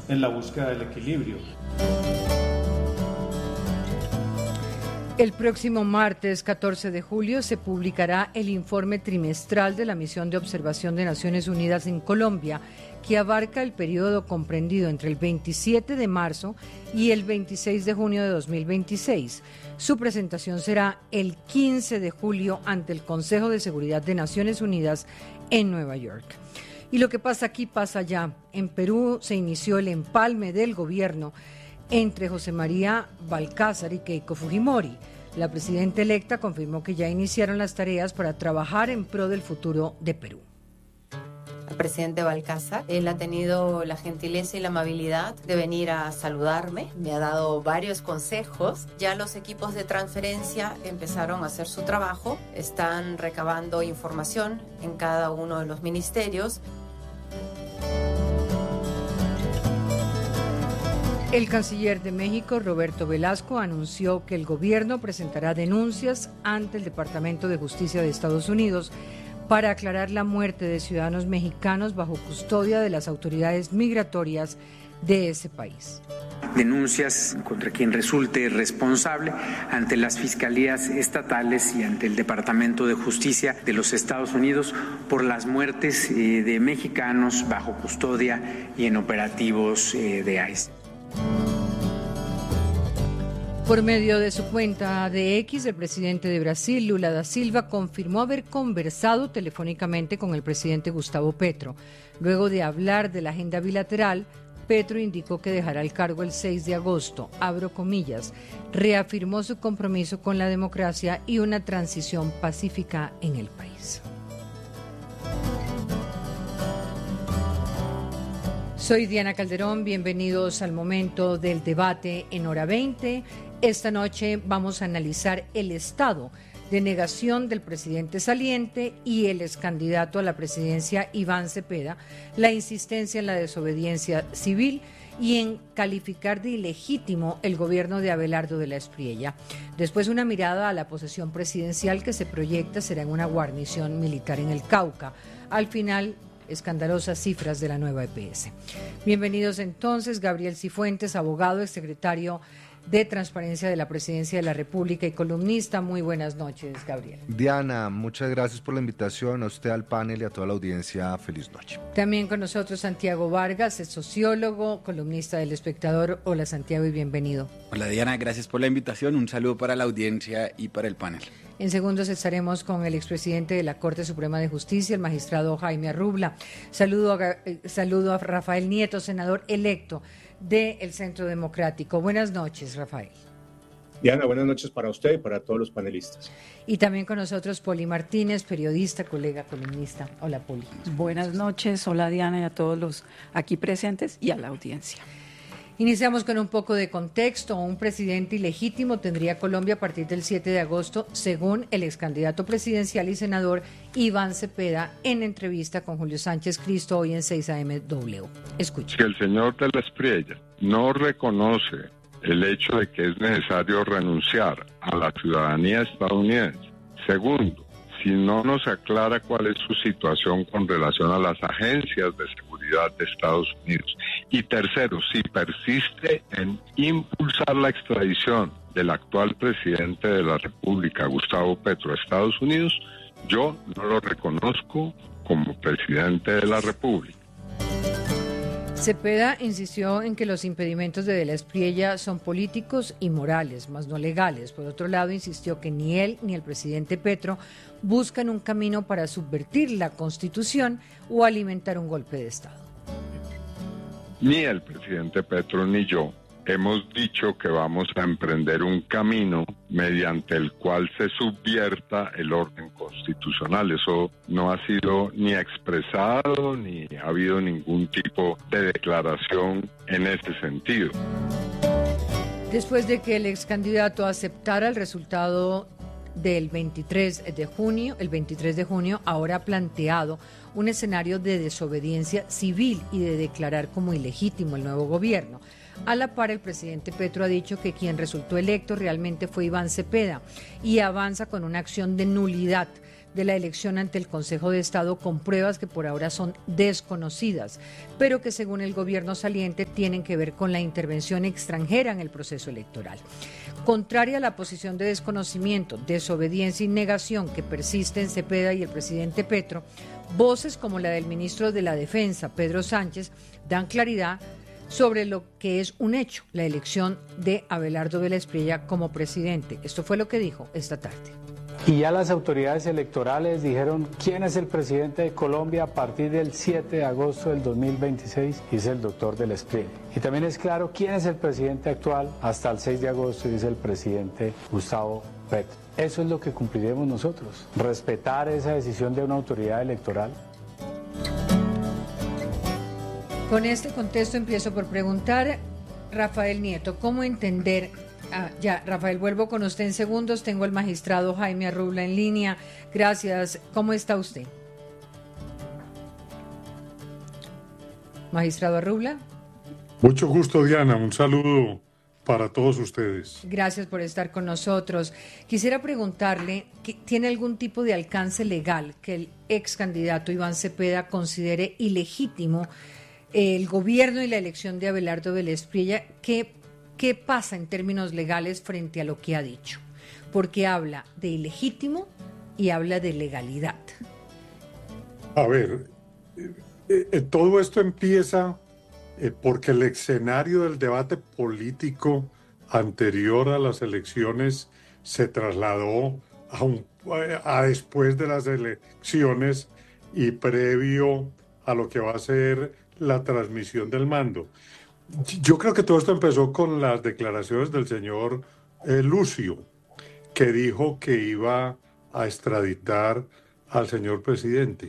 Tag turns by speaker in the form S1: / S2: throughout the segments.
S1: en la búsqueda del equilibrio.
S2: El próximo martes 14 de julio se publicará el informe trimestral de la Misión de Observación de Naciones Unidas en Colombia, que abarca el periodo comprendido entre el 27 de marzo y el 26 de junio de 2026. Su presentación será el 15 de julio ante el Consejo de Seguridad de Naciones Unidas en Nueva York. Y lo que pasa aquí pasa allá. En Perú se inició el empalme del gobierno entre José María Balcázar y Keiko Fujimori. La presidenta electa confirmó que ya iniciaron las tareas para trabajar en pro del futuro de Perú.
S3: El presidente Balcázar, él ha tenido la gentileza y la amabilidad de venir a saludarme, me ha dado varios consejos. Ya los equipos de transferencia empezaron a hacer su trabajo, están recabando información en cada uno de los ministerios.
S2: El canciller de México, Roberto Velasco, anunció que el gobierno presentará denuncias ante el Departamento de Justicia de Estados Unidos para aclarar la muerte de ciudadanos mexicanos bajo custodia de las autoridades migratorias de ese país.
S4: Denuncias contra quien resulte responsable ante las fiscalías estatales y ante el Departamento de Justicia de los Estados Unidos por las muertes de mexicanos bajo custodia y en operativos de ICE.
S2: Por medio de su cuenta de X, el presidente de Brasil, Lula da Silva, confirmó haber conversado telefónicamente con el presidente Gustavo Petro. Luego de hablar de la agenda bilateral, Petro indicó que dejará el cargo el 6 de agosto, abro comillas, reafirmó su compromiso con la democracia y una transición pacífica en el país. Soy Diana Calderón, bienvenidos al momento del debate en Hora 20. Esta noche vamos a analizar el estado de negación del presidente saliente y el excandidato a la presidencia Iván Cepeda, la insistencia en la desobediencia civil y en calificar de ilegítimo el gobierno de Abelardo de la Espriella. Después una mirada a la posesión presidencial que se proyecta será en una guarnición militar en el Cauca. Al final, escandalosas cifras de la nueva EPS. Bienvenidos entonces, Gabriel Cifuentes, abogado, exsecretario de Transparencia de la Presidencia de la República y columnista. Muy buenas noches, Gabriel.
S5: Diana, muchas gracias por la invitación, a usted, al panel y a toda la audiencia. Feliz noche.
S2: También con nosotros Santiago Vargas, es sociólogo, columnista del Espectador. Hola, Santiago, y bienvenido.
S6: Hola, Diana, gracias por la invitación. Un saludo para la audiencia y para el panel.
S2: En segundos estaremos con el expresidente de la Corte Suprema de Justicia, el magistrado Jaime Arrubla. Saludo a Rafael Nieto, senador electo del Centro Democrático. Buenas noches, Rafael.
S7: Diana, buenas noches para usted y para todos los panelistas.
S2: Y también con nosotros Poli Martínez, periodista, colega, columnista. Hola, Poli.
S8: Buenas noches, hola Diana y a todos los aquí presentes y a la audiencia.
S2: Iniciamos con un poco de contexto. Un presidente ilegítimo tendría Colombia a partir del 7 de agosto, según el ex candidato presidencial y senador Iván Cepeda en entrevista con Julio Sánchez Cristo hoy en 6am. Escuche.
S9: Si el señor de la Espriella no reconoce el hecho de que es necesario renunciar a la ciudadanía estadounidense, segundo, si no nos aclara cuál es su situación con relación a las agencias de seguridad de Estados Unidos, y tercero, si persiste en impulsar la extradición del actual presidente de la República, Gustavo Petro, a Estados Unidos, yo no lo reconozco como presidente de la República.
S2: Cepeda insistió en que los impedimentos de la Espriella son políticos y morales, más no legales. Por otro lado, insistió que ni él ni el presidente Petro buscan un camino para subvertir la Constitución o alimentar un golpe de Estado.
S9: Ni el presidente Petro ni yo hemos dicho que vamos a emprender un camino mediante el cual se subvierta el orden constitucional. Eso no ha sido ni expresado ni ha habido ningún tipo de declaración en ese sentido.
S2: Después de que el ex candidato aceptara el resultado del 23 de junio, ahora ha planteado un escenario de desobediencia civil y de declarar como ilegítimo el nuevo gobierno. A la par, el presidente Petro ha dicho que quien resultó electo realmente fue Iván Cepeda y avanza con una acción de nulidad de la elección ante el Consejo de Estado con pruebas que por ahora son desconocidas, pero que según el gobierno saliente tienen que ver con la intervención extranjera en el proceso electoral. Contraria a la posición de desconocimiento, desobediencia y negación que persiste en Cepeda y el presidente Petro, voces como la del ministro de la Defensa, Pedro Sánchez, dan claridad sobre lo que es un hecho, la elección de Abelardo Vélez Prilla como presidente. Esto fue lo que dijo esta tarde.
S1: Y ya las autoridades electorales dijeron quién es el presidente de Colombia a partir del 7 de agosto del 2026, dice el doctor Vélez Prilla. Y también es claro quién es el presidente actual hasta el 6 de agosto, dice el presidente Gustavo Petro. Eso es lo que cumpliremos nosotros, respetar esa decisión de una autoridad electoral.
S2: Con este contexto empiezo por preguntar, Rafael Nieto, ¿cómo entender? Rafael, vuelvo con usted en segundos. Tengo al magistrado Jaime Arrubla en línea. Gracias. ¿Cómo está usted? Magistrado Arrubla.
S10: Mucho gusto, Diana. Un saludo para todos ustedes.
S2: Gracias por estar con nosotros. Quisiera preguntarle, ¿tiene algún tipo de alcance legal que el ex candidato Iván Cepeda considere ilegítimo el gobierno y la elección de Abelardo Vélez Prilla? ¿Qué pasa en términos legales frente a lo que ha dicho? Porque habla de ilegítimo y habla de legalidad.
S10: A ver, todo esto empieza porque el escenario del debate político anterior a las elecciones se trasladó a después de las elecciones y previo a lo que va a ser la transmisión del mando. Yo creo que todo esto empezó con las declaraciones del señor Lucio, que dijo que iba a extraditar al señor presidente.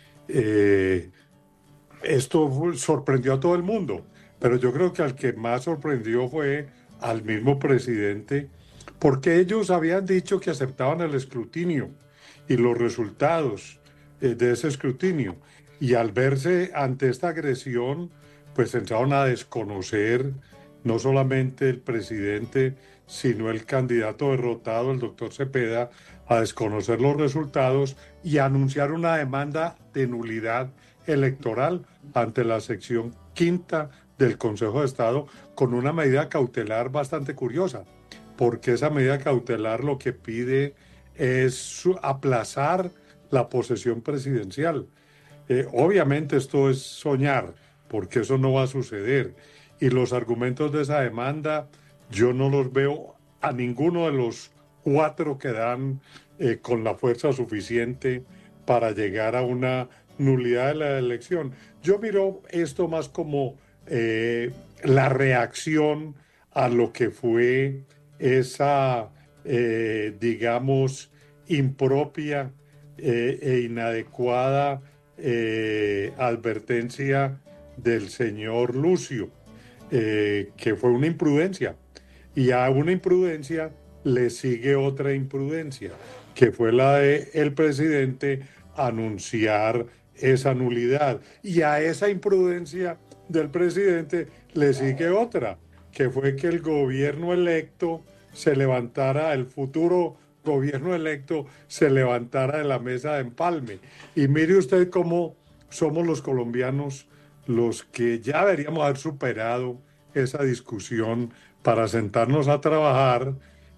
S10: Esto sorprendió a todo el mundo, pero yo creo que al que más sorprendió fue al mismo presidente, porque ellos habían dicho que aceptaban el escrutinio y los resultados de ese escrutinio, y al verse ante esta agresión, pues entraron a desconocer no solamente el presidente, sino el candidato derrotado, el doctor Cepeda, a desconocer los resultados y a anunciar una demanda de nulidad electoral ante la sección quinta del Consejo de Estado con una medida cautelar bastante curiosa, porque esa medida cautelar lo que pide es aplazar la posesión presidencial. Obviamente esto es soñar, porque eso no va a suceder. Y los argumentos de esa demanda, yo no los veo a ninguno de los cuatro que dan con la fuerza suficiente para llegar a una nulidad de la elección. Yo miro esto más como la reacción a lo que fue esa, digamos, impropia e inadecuada advertencia del señor Lucio, que fue una imprudencia, y a una imprudencia le sigue otra imprudencia, que fue la de el presidente anunciar esa nulidad, y a esa imprudencia del presidente le sigue otra, que fue que el gobierno electo se levantara, el futuro gobierno electo se levantara de la mesa de empalme. Y mire usted cómo somos los colombianos los que ya deberíamos haber superado esa discusión para sentarnos a trabajar,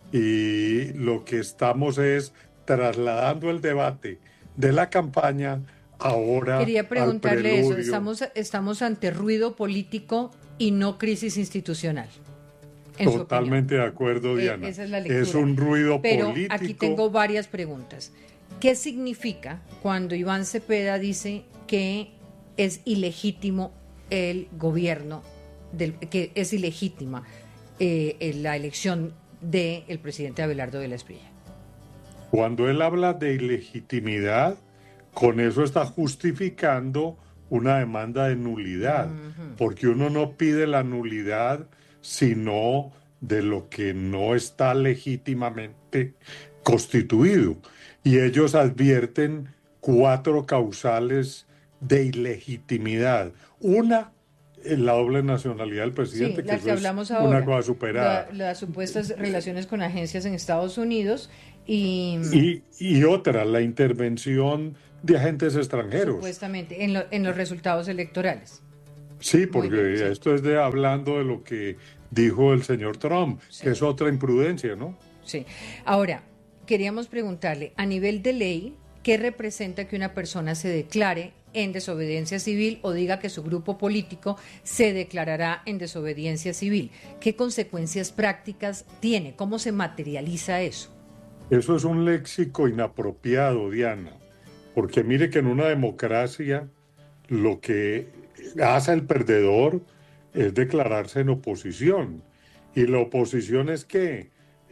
S10: y lo que estamos es trasladando el debate de la campaña ahora.
S2: Quería preguntarle
S10: al preludio.
S2: Estamos ante ruido político y no crisis institucional.
S10: Totalmente de acuerdo, Diana.
S2: Esa es la lectura.
S10: Es un ruido político.
S2: Pero aquí tengo varias preguntas. ¿Qué significa cuando Iván Cepeda dice que es ilegítimo el gobierno, que es ilegítima la elección del presidente Abelardo Vélez Prilla?
S10: Cuando él habla de ilegitimidad, con eso está justificando una demanda de nulidad, porque uno no pide la nulidad sino de lo que no está legítimamente constituido. Y ellos advierten 4 causales de ilegitimidad. Una, la doble nacionalidad del presidente,
S2: sí, la que hablamos
S10: es
S2: ahora,
S10: una cosa superada.
S2: Las supuestas relaciones con agencias en Estados Unidos
S10: Y otra, la intervención de agentes extranjeros.
S2: Supuestamente, en los resultados electorales.
S10: Sí, porque esto es hablando de lo que dijo el señor Trump, que es otra imprudencia, ¿no?
S2: Sí. Ahora, queríamos preguntarle, a nivel de ley, ¿qué representa que una persona se declare en desobediencia civil o diga que su grupo político se declarará en desobediencia civil? ¿Qué consecuencias prácticas tiene? ¿Cómo se materializa eso?
S10: Eso es un léxico inapropiado, Diana, porque mire que en una democracia lo que hace el perdedor es declararse en oposición. Y la oposición es que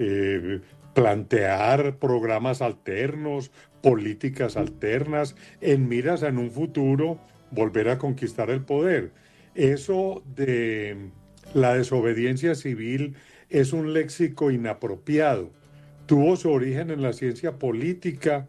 S10: plantear programas alternos, políticas alternas, en miras en un futuro volver a conquistar el poder. Eso de la desobediencia civil es un léxico inapropiado. Tuvo su origen en la ciencia política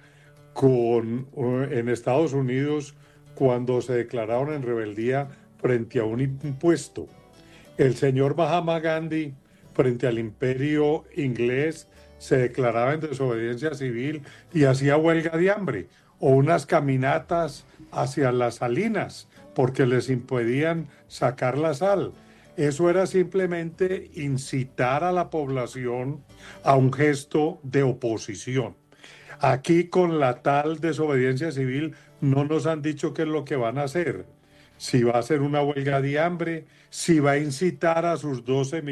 S10: en Estados Unidos cuando se declararon en rebeldía frente a un impuesto. El señor Mahatma Gandhi, frente al imperio inglés, se declaraba en desobediencia civil y hacía huelga de hambre, o unas caminatas hacia las salinas porque les impedían sacar la sal. Eso era simplemente incitar a la población a un gesto de oposición. Aquí con la tal desobediencia civil no nos han dicho qué es lo que van a hacer. Si va a hacer una huelga de hambre, si va a incitar a sus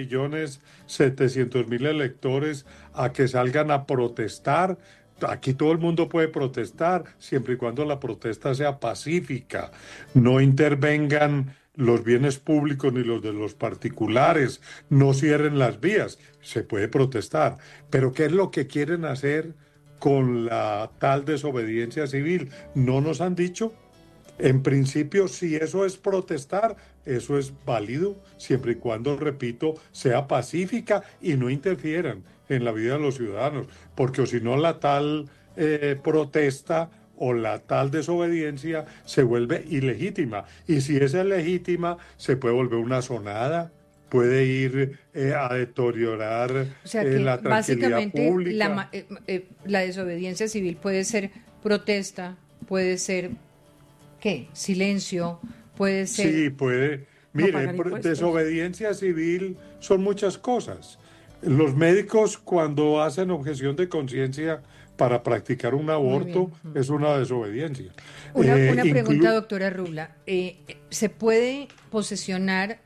S10: 12.700.000 electores a que salgan a protestar. Aquí todo el mundo puede protestar, siempre y cuando la protesta sea pacífica. No intervengan los bienes públicos ni los de los particulares, no cierren las vías. Se puede protestar. Pero ¿qué es lo que quieren hacer con la tal desobediencia civil? No nos han dicho. En principio, si eso es protestar, eso es válido, siempre y cuando, repito, sea pacífica y no interfieran en la vida de los ciudadanos, porque si no la tal protesta o la tal desobediencia se vuelve ilegítima. Y si es legítima, se puede volver una sonada, puede ir a deteriorar la tranquilidad pública.
S2: La desobediencia civil puede ser protesta, puede ser... ¿qué? Silencio, puede ser...
S10: Sí, puede. Mire, desobediencia civil son muchas cosas. Los médicos cuando hacen objeción de conciencia para practicar un aborto es una desobediencia.
S2: Una pregunta, doctora Rubla. ¿Se puede posesionar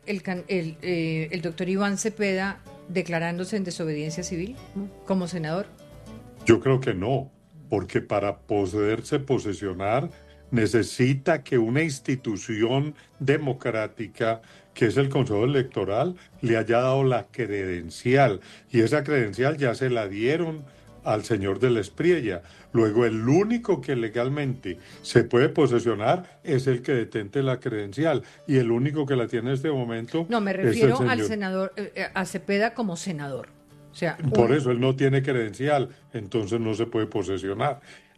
S2: el doctor Iván Cepeda declarándose en desobediencia civil como senador?
S10: Yo creo que no, porque para poderse posesionar necesita que una institución democrática, que es el Consejo Electoral, le haya dado la credencial. Y esa credencial ya se la dieron al señor del Espriella. Luego, el único que legalmente se puede posesionar es el que detente la credencial. Y el único que la tiene en este momento...
S2: No, me refiero al senador, a Cepeda como senador. O sea,
S10: por eso él no tiene credencial, entonces no se puede posesionar.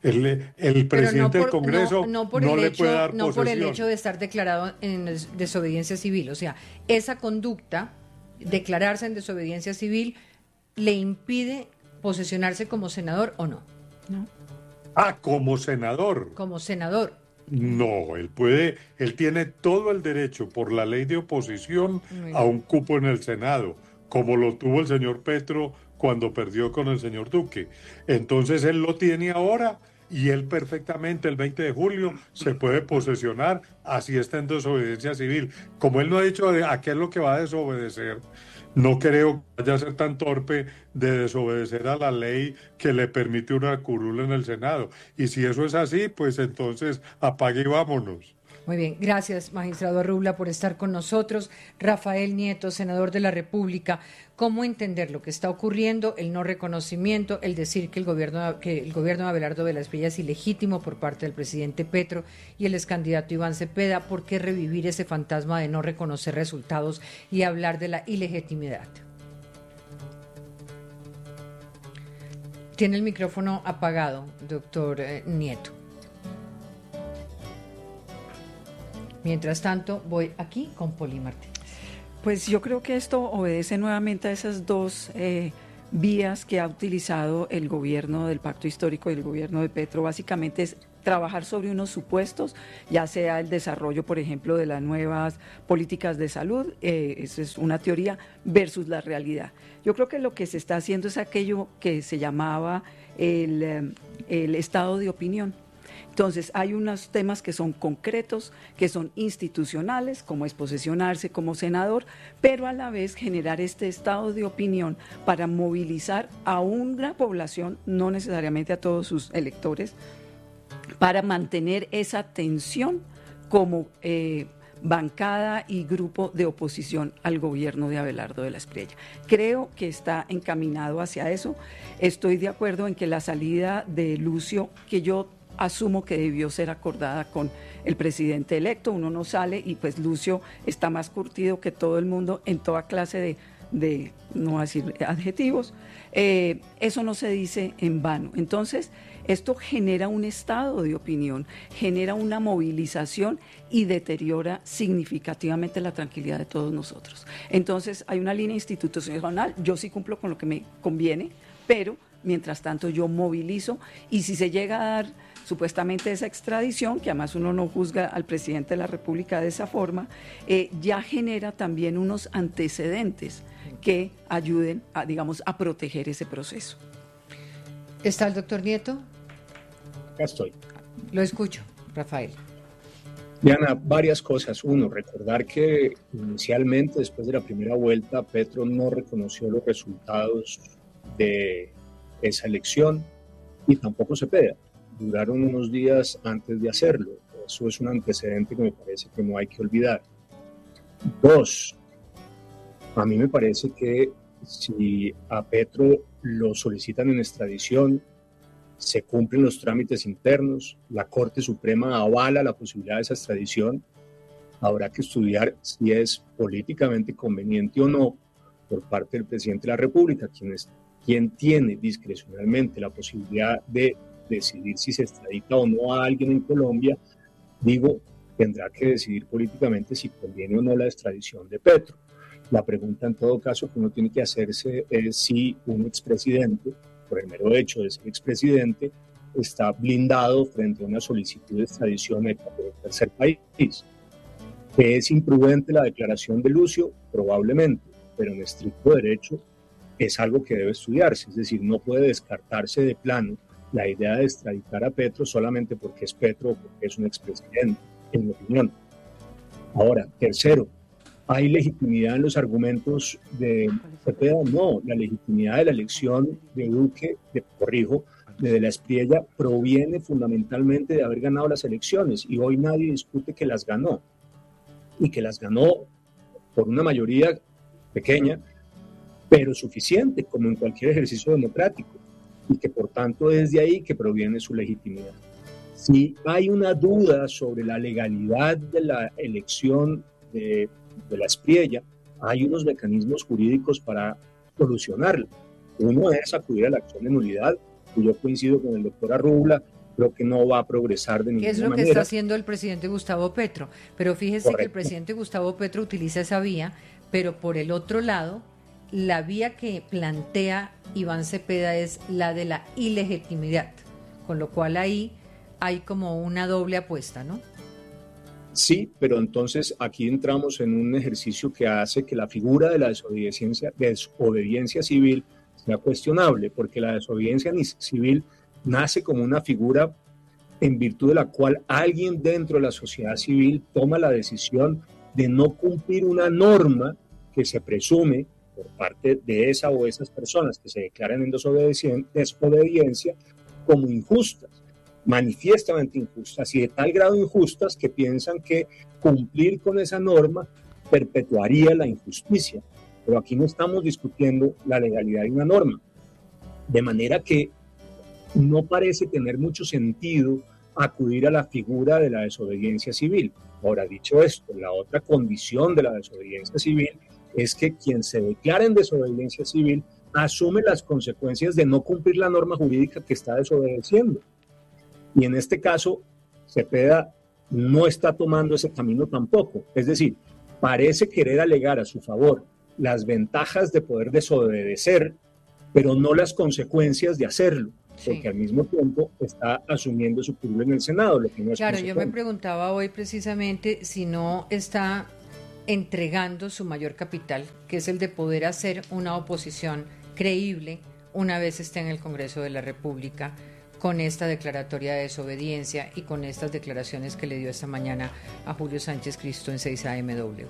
S10: El presidente del Congreso no le puede dar posesión.
S2: No por el hecho de estar declarado en desobediencia civil. O sea, esa conducta, declararse en desobediencia civil, ¿le impide posesionarse como senador o no?
S10: ¿No? Como senador.
S2: Como senador.
S10: No, él tiene todo el derecho por la ley de oposición a un cupo en el Senado, como lo tuvo el señor Petro cuando perdió con el señor Duque. Entonces él lo tiene ahora y él perfectamente el 20 de julio se puede posesionar, así está en desobediencia civil. Como él no ha dicho a qué es lo que va a desobedecer, no creo que vaya a ser tan torpe de desobedecer a la ley que le permite una curul en el Senado. Y si eso es así, pues entonces apague y vámonos.
S2: Muy bien, gracias, magistrado Rubla, por estar con nosotros. Rafael Nieto, senador de la República, ¿cómo entender lo que está ocurriendo, el no reconocimiento, el decir que el gobierno de Abelardo de la Espriella es ilegítimo por parte del presidente Petro y el excandidato Iván Cepeda? ¿Por qué revivir ese fantasma de no reconocer resultados y hablar de la ilegitimidad? Tiene el micrófono apagado, doctor Nieto. Mientras tanto, voy aquí con Poli Martínez.
S8: Pues yo creo que esto obedece nuevamente a esas dos vías que ha utilizado el gobierno del Pacto Histórico y el gobierno de Petro básicamente es trabajar sobre unos supuestos, ya sea el desarrollo, por ejemplo, de las nuevas políticas de salud, esa es una teoría, versus la realidad. Yo creo que lo que se está haciendo es aquello que se llamaba el estado de opinión. Entonces, hay unos temas que son concretos, que son institucionales, como es posesionarse como senador, pero a la vez generar este estado de opinión para movilizar a una población, no necesariamente a todos sus electores, para mantener esa tensión como bancada y grupo de oposición al gobierno de Abelardo de la Espriella. Creo que está encaminado hacia eso. Estoy de acuerdo en que la salida de Lucio, que yo asumo que debió ser acordada con el presidente electo, uno no sale y pues Lucio está más curtido que todo el mundo en toda clase de no voy a decir adjetivos, eso no se dice en vano. Entonces, esto genera un estado de opinión, genera una movilización y deteriora significativamente la tranquilidad de todos nosotros. Entonces, hay una línea institucional, yo sí cumplo con lo que me conviene, pero mientras tanto yo movilizo y si se llega a dar supuestamente esa extradición, que además uno no juzga al presidente de la República de esa forma, ya genera también unos antecedentes que ayuden a, digamos, a proteger ese proceso.
S2: ¿Está el doctor Nieto?
S7: Acá estoy.
S2: Lo escucho, Rafael.
S7: Diana, varias cosas. Uno, recordar que inicialmente, después de la primera vuelta, Petro no reconoció los resultados de esa elección y tampoco Cepeda. Duraron unos días antes de hacerlo. Eso es un antecedente que me parece que no hay que olvidar. Dos, a mí me parece que si a Petro lo solicitan en extradición, se cumplen los trámites internos, la Corte Suprema avala la posibilidad de esa extradición, habrá que estudiar si es políticamente conveniente o no por parte del presidente de la República, quien tiene discrecionalmente la posibilidad de decidir si se extradita o no a alguien en Colombia, tendrá que decidir políticamente si conviene o no la extradición de Petro. La pregunta en todo caso que uno tiene que hacerse es si un expresidente, por el mero hecho de ser expresidente, está blindado frente a una solicitud de extradición hecha por el tercer país. ¿Que es imprudente la declaración de Lucio? Probablemente, pero en estricto derecho es algo que debe estudiarse, es decir, no puede descartarse de plano la idea de extraditar a Petro solamente porque es Petro o porque es un expresidente, en mi opinión. Ahora, tercero, ¿hay legitimidad en los argumentos de Cepeda? No, la legitimidad de la elección de Duque, de la Espriella, proviene fundamentalmente de haber ganado las elecciones y hoy nadie discute que las ganó y que las ganó por una mayoría pequeña, pero suficiente, como en cualquier ejercicio democrático, y que por tanto es de ahí que proviene su legitimidad. Si hay una duda sobre la legalidad de la elección de la Espriella, hay unos mecanismos jurídicos para solucionarlo. Uno es acudir a la acción de nulidad, y yo coincido con el doctor Arrubla, creo que no va a progresar de ninguna manera.
S2: ¿Qué es lo que está haciendo el presidente Gustavo Petro? Pero fíjese que el presidente Gustavo Petro utiliza esa vía, pero por el otro lado, la vía que plantea Iván Cepeda es la de la ilegitimidad, con lo cual ahí hay como una doble apuesta, ¿no?
S7: Sí, pero entonces aquí entramos en un ejercicio que hace que la figura de la desobediencia civil sea cuestionable, porque la desobediencia civil nace como una figura en virtud de la cual alguien dentro de la sociedad civil toma la decisión de no cumplir una norma que se presume por parte de esa o esas personas que se declaran en desobediencia como injustas, manifiestamente injustas y de tal grado injustas que piensan que cumplir con esa norma perpetuaría la injusticia. Pero aquí no estamos discutiendo la legalidad de una norma, de manera que no parece tener mucho sentido acudir a la figura de la desobediencia civil. Ahora, dicho esto, la otra condición de la desobediencia civil es que quien se declara en desobediencia civil asume las consecuencias de no cumplir la norma jurídica que está desobedeciendo. Y en este caso, Cepeda no está tomando ese camino tampoco. Es decir, parece querer alegar a su favor las ventajas de poder desobedecer pero no las consecuencias de hacerlo, porque al mismo tiempo está asumiendo su curul en el Senado, lo que no es
S2: Claro, yo me
S7: consecuente.
S2: preguntaba hoy precisamente si no está entregando su mayor capital, que es el de poder hacer una oposición creíble una vez esté en el Congreso de la República, con esta declaratoria de desobediencia y con estas declaraciones que le dio esta mañana a Julio Sánchez Cristo en 6AMW.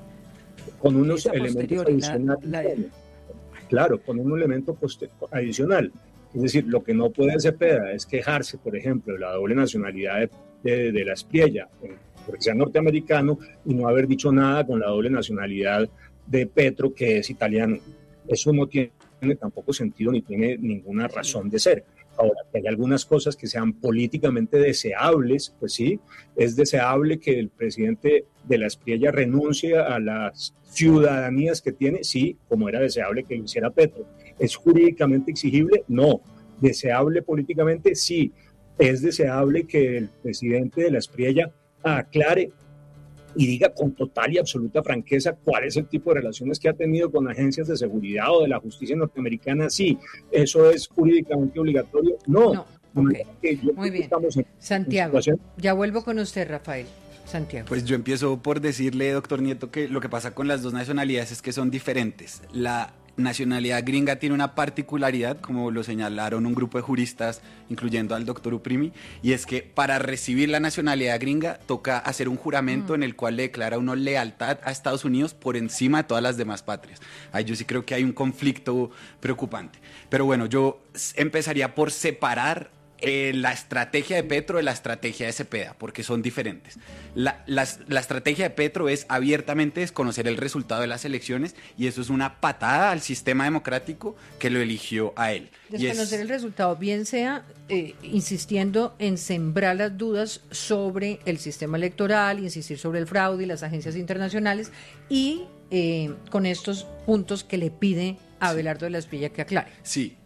S7: Con unos
S8: Esa
S7: elementos
S8: posterior,
S7: adicionales. Claro, con un elemento adicional. Es decir, lo que no puede hacer Cepeda es quejarse, por ejemplo, de la doble nacionalidad de la Espriella, porque sea norteamericano, y no haber dicho nada con la doble nacionalidad de Petro, que es italiano. Eso no tiene tampoco sentido ni tiene ninguna razón de ser. Ahora, que hay algunas cosas que sean políticamente deseables, pues sí, es deseable que el presidente de la Espriella renuncie a las ciudadanías que tiene, sí, como era deseable que lo hiciera Petro. ¿Es jurídicamente exigible? No. ¿Deseable políticamente? Sí. Es deseable que el presidente de la Espriella aclare y diga con total y absoluta franqueza cuál es el tipo de relaciones que ha tenido con agencias de seguridad o de la justicia norteamericana. Sí. ¿Eso es jurídicamente obligatorio? No.
S2: Okay. Muy bien. Santiago, ya vuelvo con usted, Rafael. Santiago.
S6: Pues yo empiezo por decirle, doctor Nieto, que lo que pasa con las dos nacionalidades es que son diferentes. La nacionalidad gringa tiene una particularidad, como lo señalaron un grupo de juristas, incluyendo al doctor Uprimi, y es que para recibir la nacionalidad gringa toca hacer un juramento en el cual le declara uno lealtad a Estados Unidos por encima de todas las demás patrias. Ahí yo sí creo que hay un conflicto preocupante. Pero bueno, yo empezaría por separar la estrategia de Petro de la estrategia de Cepeda, porque son diferentes. La estrategia de Petro es abiertamente desconocer el resultado de las elecciones, y eso es una patada al sistema democrático que lo eligió a él.
S2: Desconocer el resultado, bien sea insistiendo en sembrar las dudas sobre el sistema electoral, insistir sobre el fraude y las agencias internacionales, y con estos puntos que le pide a Abelardo de la Espriella que aclare.
S6: Sí.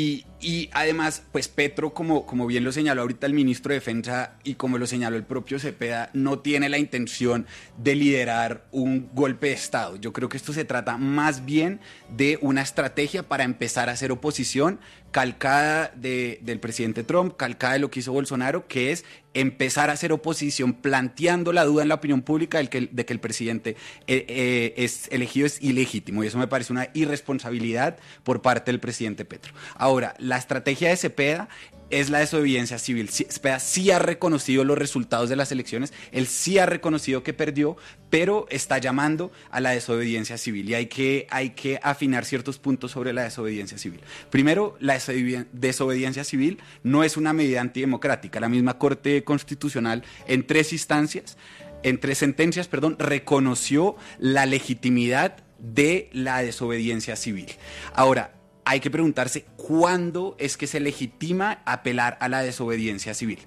S6: Y además, pues Petro, como bien lo señaló ahorita el ministro de Defensa y como lo señaló el propio Cepeda, no tiene la intención de liderar un golpe de Estado. Yo creo que esto se trata más bien de una estrategia para empezar a hacer oposición, calcada del presidente Trump, calcada de lo que hizo Bolsonaro, que es empezar a hacer oposición planteando la duda en la opinión pública de que el presidente es elegido es ilegítimo, y eso me parece una irresponsabilidad por parte del presidente Petro. Ahora, la estrategia de Cepeda es la desobediencia civil. Cepeda sí ha reconocido los resultados de las elecciones, él sí ha reconocido que perdió, pero está llamando a la desobediencia civil, y hay que afinar ciertos puntos sobre la desobediencia civil. Primero, la desobediencia civil no es una medida antidemocrática. La misma Corte Constitucional en tres sentencias, reconoció la legitimidad de la desobediencia civil. Ahora, hay que preguntarse cuándo es que se legitima apelar a la desobediencia civil.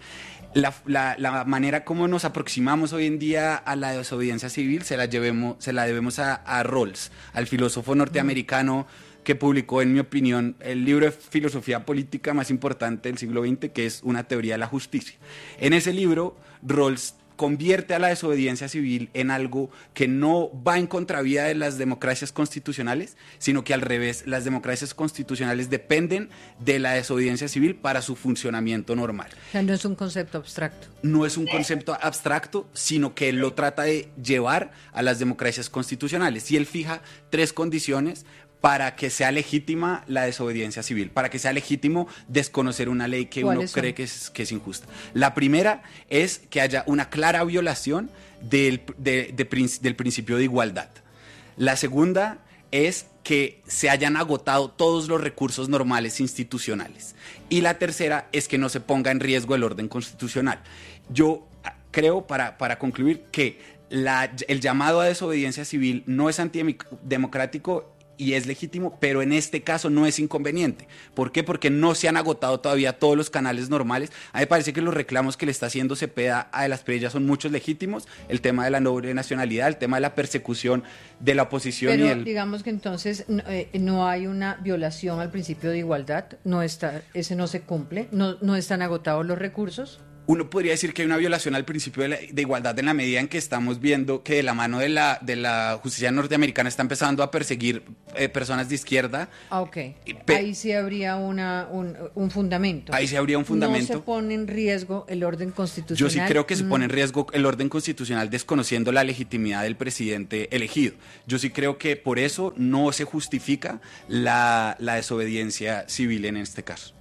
S6: La manera como nos aproximamos hoy en día a la desobediencia civil se la debemos a Rawls, al filósofo norteamericano que publicó, en mi opinión, el libro de filosofía política más importante del siglo XX, que es Una teoría de la justicia. En ese libro, Rawls convierte a la desobediencia civil en algo que no va en contravía de las democracias constitucionales, sino que al revés, las democracias constitucionales dependen de la desobediencia civil para su funcionamiento normal.
S2: O sea, no es un concepto abstracto.
S6: No es un concepto abstracto, sino que él lo trata de llevar a las democracias constitucionales, y él fija tres condiciones para que sea legítima la desobediencia civil, para que sea legítimo desconocer una ley que uno cree que es injusta. La primera es que haya una clara violación del principio de igualdad. La segunda es que se hayan agotado todos los recursos normales institucionales. Y la tercera es que no se ponga en riesgo el orden constitucional. Yo creo, para concluir, que el llamado a desobediencia civil no es antidemocrático y es legítimo, pero en este caso no es inconveniente. ¿Por qué? Porque no se han agotado todavía todos los canales normales. A mí me parece que los reclamos que le está haciendo Cepeda a de la Espriella son muchos legítimos. El tema de la doble nacionalidad, el tema de la persecución de la oposición.
S2: Pero digamos que entonces no hay una violación al principio de igualdad, ese no se cumple, no están agotados los recursos.
S6: Uno podría decir que hay una violación al principio de igualdad en la medida en que estamos viendo que de la mano de la justicia norteamericana está empezando a perseguir personas de izquierda.
S2: Ok, ahí sí habría un fundamento.
S6: Ahí sí habría un fundamento.
S2: No se pone en riesgo el orden constitucional.
S6: Yo sí creo que se pone en riesgo el orden constitucional desconociendo la legitimidad del presidente elegido. Yo sí creo que por eso no se justifica la desobediencia civil en este caso.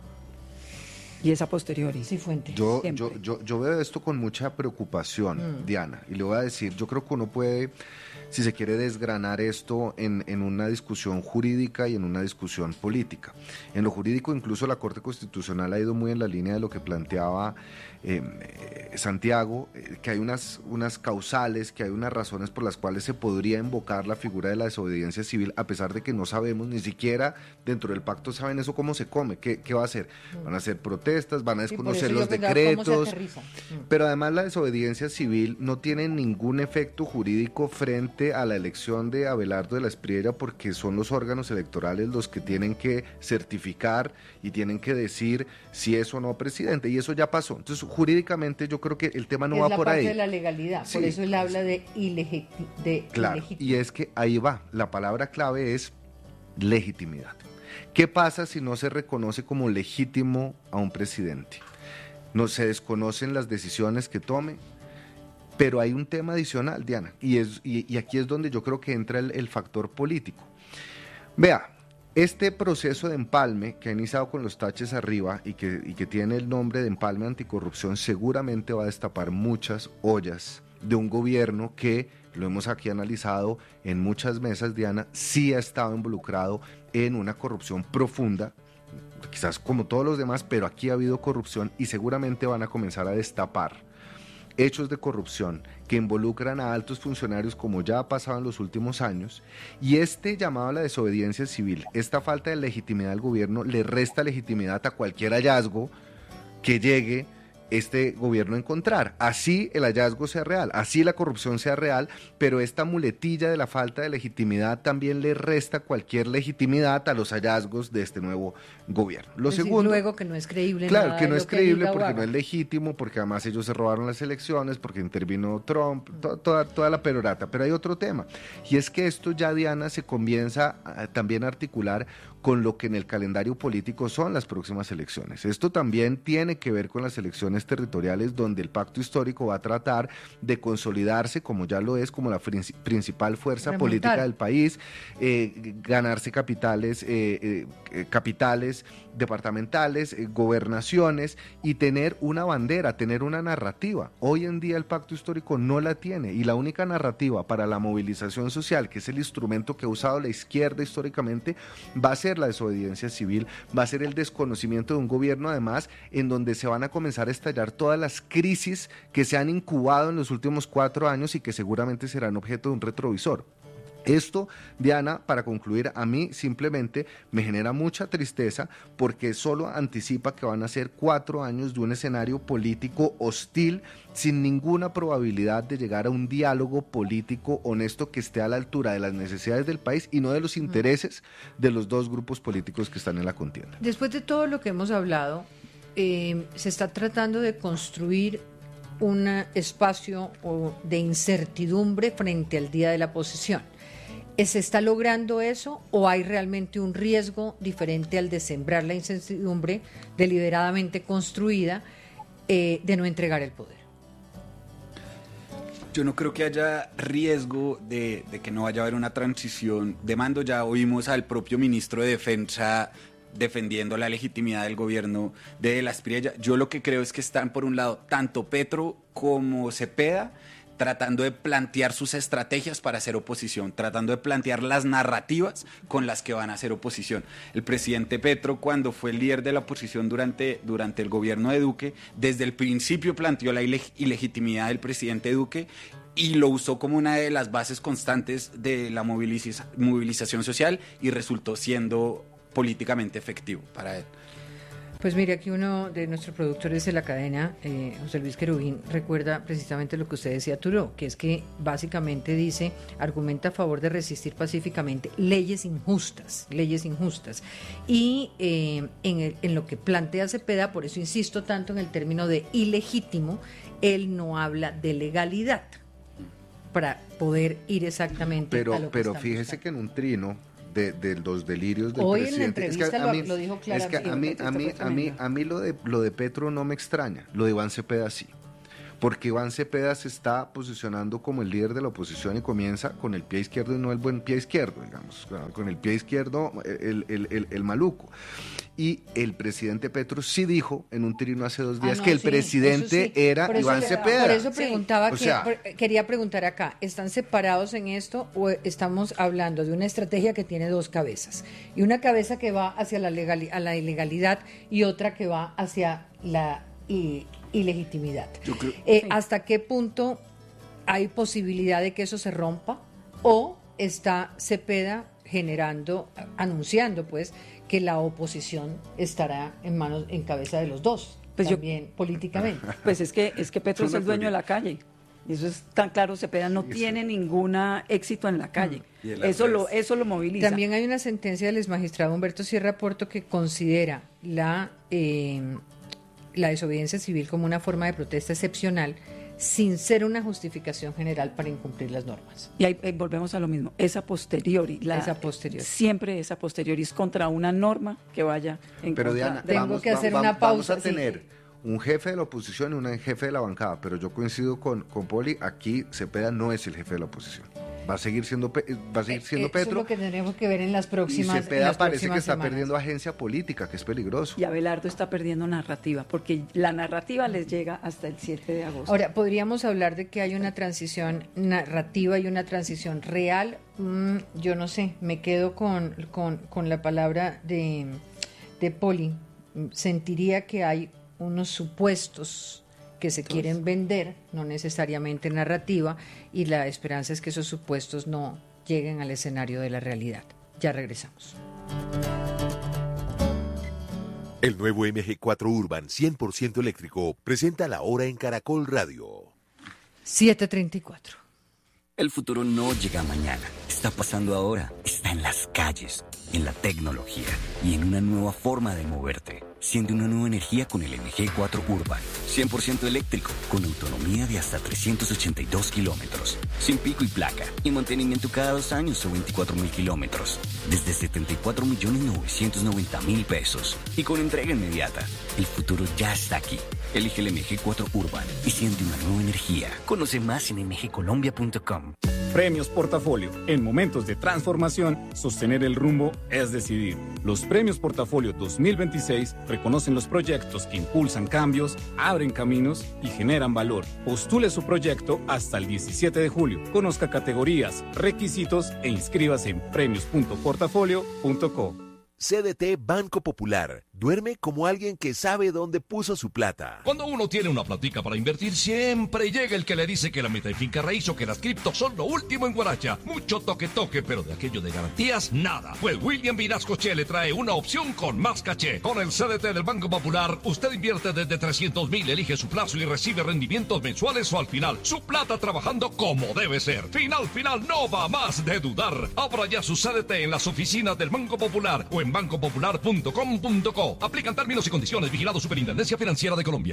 S8: Y esa posteriori.
S2: Sí, Fuentes.
S5: Yo veo esto con mucha preocupación, Diana, y le voy a decir, yo creo que uno puede, si se quiere desgranar esto en una discusión jurídica y en una discusión política. En lo jurídico, incluso la Corte Constitucional ha ido muy en la línea de lo que planteaba Santiago, que hay unas causales, que hay unas razones por las cuales se podría invocar la figura de la desobediencia civil, a pesar de que no sabemos, ni siquiera dentro del pacto saben eso cómo se come, qué va a hacer. Van a hacer protestas, van a desconocer los decretos, pero además la desobediencia civil no tiene ningún efecto jurídico frente a la elección de Abelardo de la Espriella, porque son los órganos electorales los que tienen que certificar y tienen que decir si es o no presidente, y eso ya pasó. Entonces, jurídicamente yo creo que el tema no va por ahí.
S2: Es la parte de la legalidad, sí. Por eso él habla de
S5: claro, y es que ahí va, la palabra clave es legitimidad. ¿Qué pasa si no se reconoce como legítimo a un presidente? No se desconocen las decisiones que tome, pero hay un tema adicional, Diana, y aquí es donde yo creo que entra el factor político. Vea, este proceso de empalme que ha iniciado con los taches arriba y que tiene el nombre de empalme anticorrupción seguramente va a destapar muchas ollas de un gobierno que, lo hemos aquí analizado en muchas mesas, Diana, sí ha estado involucrado en una corrupción profunda, quizás como todos los demás, pero aquí ha habido corrupción y seguramente van a comenzar a destapar hechos de corrupción que involucran a altos funcionarios como ya ha pasado en los últimos años, y este llamado a la desobediencia civil, esta falta de legitimidad del gobierno le resta legitimidad a cualquier hallazgo que llegue este gobierno a encontrar, así el hallazgo sea real, así la corrupción sea real, pero esta muletilla de la falta de legitimidad también le resta cualquier legitimidad a los hallazgos de este nuevo gobierno. Lo segundo,
S2: luego que no es creíble.
S5: Claro, que no es creíble porque no es legítimo, porque además ellos se robaron las elecciones, porque intervino Trump, toda la perorata. Pero hay otro tema, y es que esto ya, Diana, se comienza también a articular con lo que en el calendario político son las próximas elecciones. Esto también tiene que ver con las elecciones territoriales, donde el pacto histórico va a tratar de consolidarse, como ya lo es, como la principal fuerza política del país, ganarse capitales departamentales, gobernaciones, y tener una bandera, tener una narrativa. Hoy en día el pacto histórico no la tiene, y la única narrativa para la movilización social, que es el instrumento que ha usado la izquierda históricamente, va a ser la desobediencia civil, va a ser el desconocimiento de un gobierno, además, en donde se van a comenzar a estallar todas las crisis que se han incubado en los últimos 4 años y que seguramente serán objeto de un retrovisor. Esto, Diana, para concluir, a mí simplemente me genera mucha tristeza porque solo anticipa que van a ser 4 años de un escenario político hostil, sin ninguna probabilidad de llegar a un diálogo político honesto que esté a la altura de las necesidades del país y no de los intereses de los dos grupos políticos que están en la contienda.
S2: Después de todo lo que hemos hablado, se está tratando de construir un espacio de incertidumbre frente al día de la posesión. ¿Se está logrando eso o hay realmente un riesgo diferente al de sembrar la incertidumbre deliberadamente construida de no entregar el poder?
S6: Yo no creo que haya riesgo de que no vaya a haber una transición de mando. Ya oímos al propio ministro de Defensa defendiendo la legitimidad del gobierno de la Espriella. Yo lo que creo es que están, por un lado, tanto Petro como Cepeda tratando de plantear sus estrategias para hacer oposición, tratando de plantear las narrativas con las que van a hacer oposición. El presidente Petro, cuando fue el líder de la oposición durante el gobierno de Duque, desde el principio planteó la ilegitimidad del presidente Duque y lo usó como una de las bases constantes de la movilización social y resultó siendo políticamente efectivo para él.
S2: Pues mire, aquí uno de nuestros productores de la cadena, José Luis Querubín, recuerda precisamente lo que usted decía, Turo, que es que básicamente dice, argumenta a favor de resistir pacíficamente leyes injustas. Y en lo que plantea Cepeda, por eso insisto tanto en el término de ilegítimo, él no habla de legalidad para poder ir exactamente a lo que
S5: pero fíjese buscando. Que en un trino de los delirios del
S2: hoy
S5: presidente.
S2: En la entrevista lo dijo claramente.
S5: Es que a mí lo de Petro no me extraña, lo de Iván Cepeda sí. Porque Iván Cepeda se está posicionando como el líder de la oposición y comienza con el pie izquierdo y no el buen pie izquierdo, digamos, con el pie izquierdo el maluco. Y el presidente Petro sí dijo en un trino hace 2 días que el presidente era Iván Cepeda.
S2: Por eso preguntaba, quería preguntar acá, ¿están separados en esto o estamos hablando de una estrategia que tiene 2 cabezas? Y una cabeza que va hacia la ilegalidad y otra que va hacia la ilegitimidad. ¿Hasta qué punto hay posibilidad de que eso se rompa? ¿O está Cepeda anunciando pues que la oposición estará en cabeza de los dos, pues también políticamente?
S8: Pues es que Petro es el dueño de la calle. Y eso es tan claro, Cepeda no tiene ningún éxito en la calle. Eso lo moviliza.
S2: También hay una sentencia del exmagistrado Humberto Sierra Porto que considera la desobediencia civil como una forma de protesta excepcional sin ser una justificación general para incumplir las normas.
S8: Y ahí volvemos a lo mismo, esa posteriori. Siempre esa posteriori es contra una norma que vaya en
S5: Pero
S8: contra.
S5: Diana,
S2: pausa.
S5: Vamos a tener un jefe de la oposición y un jefe de la bancada, pero yo coincido con Poli, aquí Cepeda no es el jefe de la oposición. Va a seguir siendo Petro.
S2: Eso es lo que tendremos que ver en las próximas semanas.
S5: Y Cepeda parece que está perdiendo agencia política, que es peligroso.
S8: Y Abelardo está perdiendo narrativa, porque la narrativa les llega hasta el 7 de agosto.
S2: Ahora, ¿podríamos hablar de que hay una transición narrativa y una transición real? Yo no sé, me quedo con la palabra de Poli. Sentiría que hay unos supuestos que se quieren vender, no necesariamente narrativa, y la esperanza es que esos supuestos no lleguen al escenario de la realidad. Ya regresamos.
S11: El nuevo MG4 Urban 100% eléctrico presenta la hora en Caracol Radio.
S2: 7:34.
S12: El futuro no llega mañana, está pasando ahora, está en las calles, en la tecnología y en una nueva forma de moverte. Siente una nueva energía con el MG4 Urban, 100% eléctrico, con autonomía de hasta 382 kilómetros, sin pico y placa, y mantenimiento cada 2 años o 24,000 kilómetros, desde 74.990.000 pesos, y con entrega inmediata. El futuro ya está aquí. Elige el MG4 Urban y siente una nueva energía. Conoce más en mgcolombia.com.
S13: Premios Portafolio. En momentos de transformación, sostener el rumbo es decidir. Los Premios Portafolio 2026 reconocen los proyectos que impulsan cambios, abren caminos y generan valor. Postule su proyecto hasta el 17 de julio. Conozca categorías, requisitos e inscríbase en premios.portafolio.co.
S11: CDT Banco Popular. Duerme como alguien que sabe dónde puso su plata.
S14: Cuando uno tiene una platica para invertir, siempre llega el que le dice que la meta de finca raíz o que las criptos son lo último en guaracha. Mucho toque, pero de aquello de garantías, nada. Pues William Vinascoche le trae una opción con más caché. Con el CDT del Banco Popular, usted invierte desde 300,000, elige su plazo y recibe rendimientos mensuales o al final. Su plata trabajando como debe ser. Final, no va más de dudar. Abra ya su CDT en las oficinas del Banco Popular o en bancopopular.com.co. Aplican términos y condiciones. Vigilado Superintendencia Financiera de Colombia.